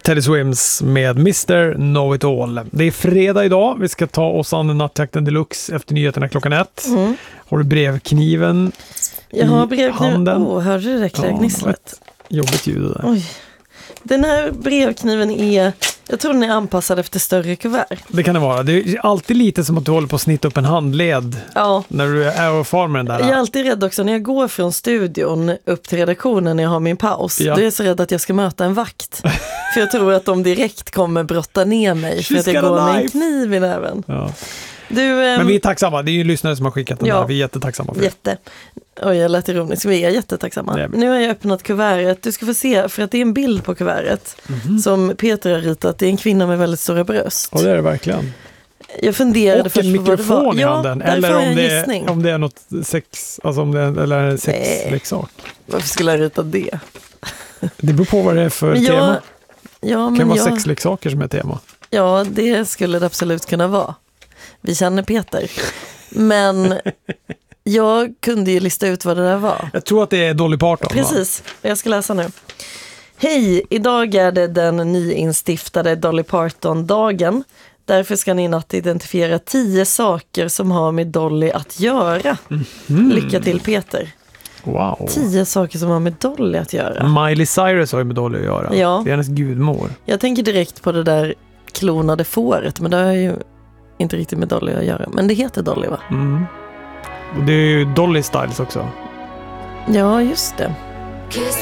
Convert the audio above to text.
Teddy Swims med Mr. Know It All. Det är fredag idag. Vi ska ta oss an Nattjakten Deluxe efter nyheterna klockan 1. Har du brevkniven Jag har i handen? Hörde du det gnisslet? Jobbigt ljud där. Oj. Den här brevkniven jag tror den är anpassad efter större kuvert. Det kan det vara. Det är alltid lite som att du håller på att snitta upp en handled när du är och far med den där. Jag är alltid rädd också när jag går från studion upp till redaktionen när jag har min paus. Då är jag så rädd att jag ska möta en vakt. För jag tror att de direkt kommer brotta ner mig för att jag går med en kniv i näven. Ja. Men vi är tacksamma. Det är ju lyssnare som har skickat den där. Vi är jättetacksamma för det. Oj, jag lät ironisk. Vi är jättetacksamma. Nu har jag öppnat kuvertet. Du ska få se, för att det är en bild på kuvertet som Peter har ritat. Det är en kvinna med väldigt stora bröst. Ja, det är det verkligen. Jag funderade och en mikrofon i handen. Eller om det är något sex, alltså eller en sexleksak. Varför skulle jag rita det? Det beror på vad det är för tema. Det kan vara sexleksaker som är tema. Ja, det skulle det absolut kunna vara. Vi känner Peter. Men jag kunde ju lista ut vad det där var. Jag tror att det är Dolly Parton. Precis, jag ska läsa nu. Hej, idag är det den nyinstiftade Dolly Parton-dagen. Därför ska ni i natt identifiera 10 saker som har med Dolly att göra. Lycka till, Peter. Wow. 10 saker som har med Dolly att göra. Miley Cyrus har ju med Dolly att göra. Ja. Det är hennes gudmor. Jag tänker direkt på det där klonade fåret, men det har ju inte riktigt med Dolly att göra. Men det heter Dolly, va? Och det är ju Dolly Styles också. Ja, just det. Kiss